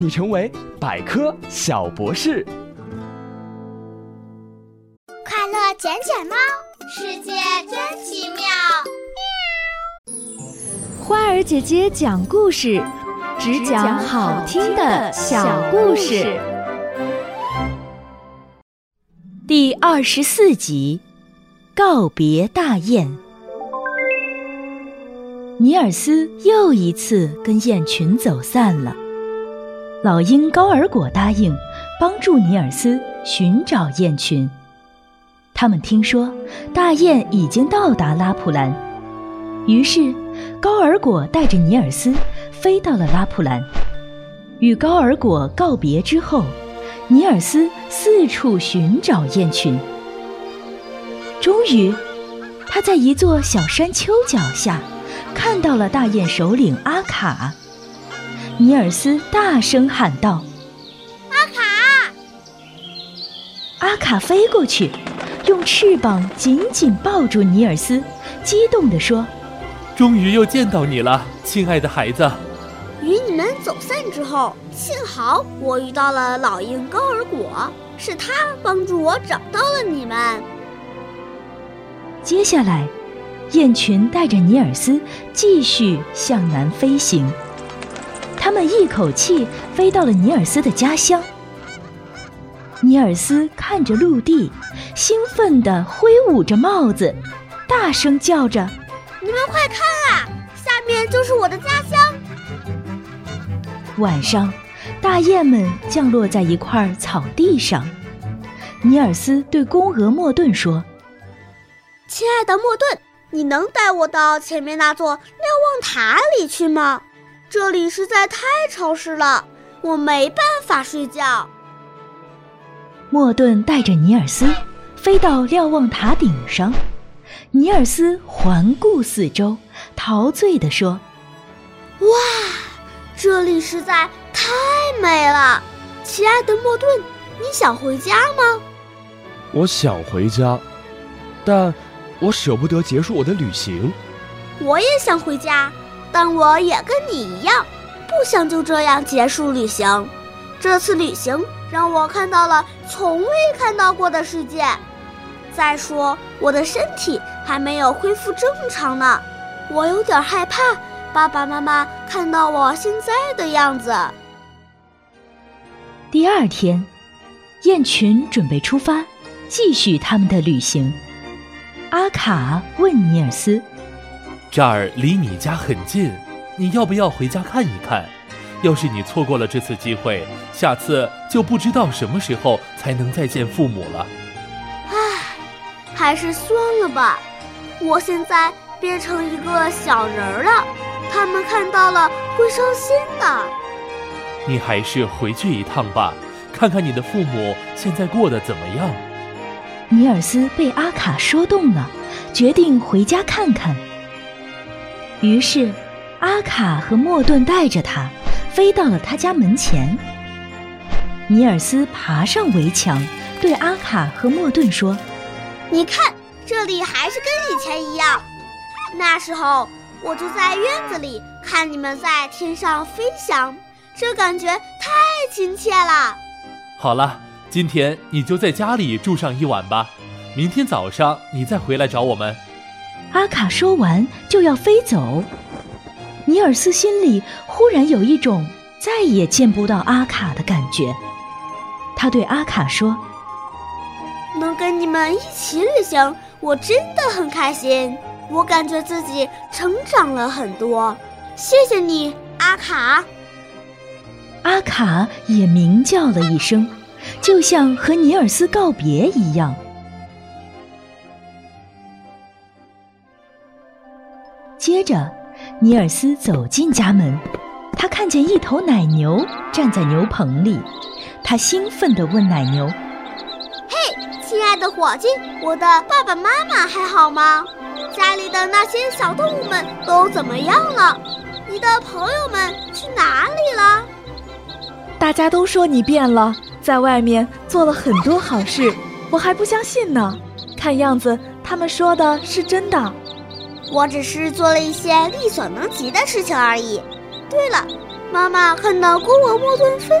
你成为百科小博士。 快乐捡捡猫，世界真奇妙。 花儿姐姐讲故事，只讲好听的小故事。第24集，告别大雁。尼尔斯又一次跟雁群走散了。老鹰高尔果答应帮助尼尔斯寻找雁群。他们听说大雁已经到达拉普兰，于是高尔果带着尼尔斯飞到了拉普兰。与高尔果告别之后，尼尔斯四处寻找雁群。终于，他在一座小山丘脚下看到了大雁首领阿卡。尼尔斯大声喊道：“ 阿卡！” 阿卡飞过去，用翅膀紧紧抱住尼尔斯，激动地说：“ 终于又见到你了，亲爱的孩子。 与你们走散之后，幸好我遇到了老鹰高尔果，是他帮助我找到了你们。” 接下来，雁群带着尼尔斯继续向南飞行。他们一口气飞到了尼尔斯的家乡。尼尔斯看着陆地，兴奋地挥舞着帽子，大声叫着：“ 你们快看啊，下面就是我的家乡！” 晚上，大雁们降落在一块草地上。尼尔斯对公鹅莫顿说：“ 亲爱的莫顿，你能带我到前面那座瞭望塔里去吗？这里实在太潮湿了，我没办法睡觉。” 莫顿带着尼尔斯飞到瞭望塔顶上。尼尔斯环顾四周，陶醉地说：“ 哇，这里实在太美了！亲爱的莫顿，你想回家吗？”“ 我想回家，但我舍不得结束我的旅行。”“ 我也想回家，但我也跟你一样，不想就这样结束旅行。这次旅行让我看到了从未看到过的世界。再说，我的身体还没有恢复正常呢，我有点害怕爸爸妈妈看到我现在的样子。” 第二天，雁群准备出发，继续他们的旅行。阿卡问尼尔斯：“ 这儿离你家很近，你要不要回家看一看？要是你错过了这次机会，下次就不知道什么时候才能再见父母了。”“ 唉，还是算了吧，我现在变成一个小人了，他们看到了会伤心的。”“ 你还是回去一趟吧，看看你的父母现在过得怎么样。” 尼尔斯被阿卡说动了，决定回家看看。于是，阿卡和莫顿带着他飞到了他家门前。尼尔斯爬上围墙，对阿卡和莫顿说：“ 你看，这里还是跟以前一样。那时候我就在院子里看你们在天上飞翔，这感觉太亲切了。”“ 好了，今天你就在家里住上一晚吧，明天早上你再回来找我们。” 阿卡说完就要飞走。尼尔斯心里忽然有一种再也见不到阿卡的感觉。他对阿卡说：“ 能跟你们一起旅行，我真的很开心，我感觉自己成长了很多，谢谢你，阿卡。” 阿卡也鸣叫了一声，就像和尼尔斯告别一样。接着，尼尔斯走进家门，他看见一头奶牛站在牛棚里，他兴奋地问奶牛：“ 嘿，亲爱的伙计，我的爸爸妈妈还好吗？家里的那些小动物们都怎么样了？你的朋友们去哪里了？”“ 大家都说你变了，在外面做了很多好事，我还不相信呢。看样子他们说的是真的。”“ 我只是做了一些力所能及的事情而已。对了， 妈妈看到国王莫顿飞